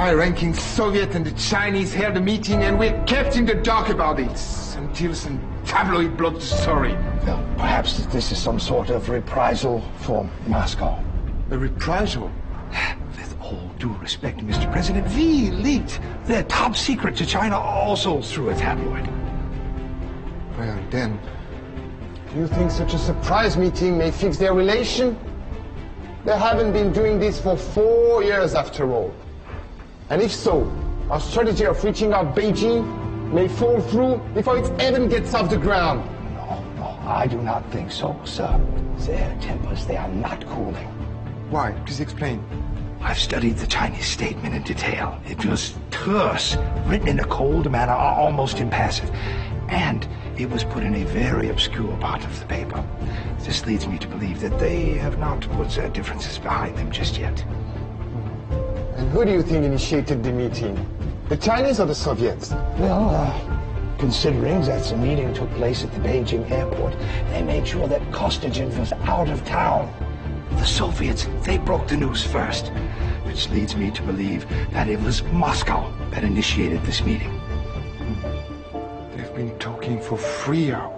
high-ranking Soviet and the Chinese held a meeting, and we're kept in the dark about it until some tabloid blogged the story. Well, perhaps this is some sort of reprisal for Moscow. A reprisal? With all due respect, Mr. President, we leaked their top secret to China also through a tabloid. Well, then, do you think such a surprise meeting may fix their relation? They haven't been doing this for 4 years after all. And if so, our strategy of reaching out Beijing may fall through before it even gets off the ground. No, I do not think so, sir. Their tempers, they are not cooling. Why? Please explain. I've studied the Chinese statement in detail. It was terse, written in a cold manner, almost impassive. And it was put in a very obscure part of the paper. This leads me to believe that they have not put their differences behind them just yet. And who do you think initiated the meeting? The Chinese or the Soviets? Well, considering that the meeting took place at the Beijing airport, they made sure that Kostygin was out of town. The Soviets, they broke the news first, which leads me to believe that it was Moscow that initiated this meeting. They've been talking for 3 hours.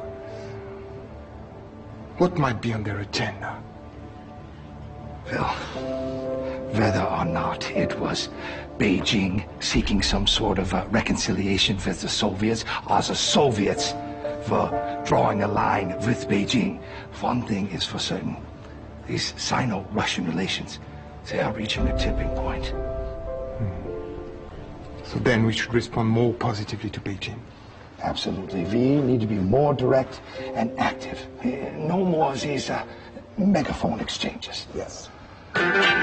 What might be on their agenda? Well, whether or not it was Beijing seeking some sort of a reconciliation with the Soviets, or the Soviets were drawing a line with Beijing, one thing is for certain. These Sino-Russian relations, they are reaching a tipping point. So then we should respond more positively to Beijing. Absolutely. We need to be more direct and active. No more of these megaphone exchanges. Yes.